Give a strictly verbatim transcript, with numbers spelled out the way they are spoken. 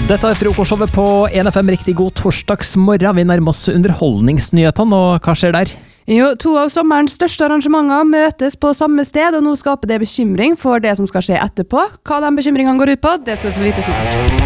Dette er frokostshowet på en F M. Riktig god torsdagsmorgen. Vi nærmer oss underholdningsnyhetene, og hva skjer der? Jo, to av sommerens største arrangementer møtes på samme sted, og nå skaper det bekymring for det som skal skje etterpå. Hva de bekymringene går ut på, det skal du få vite snart.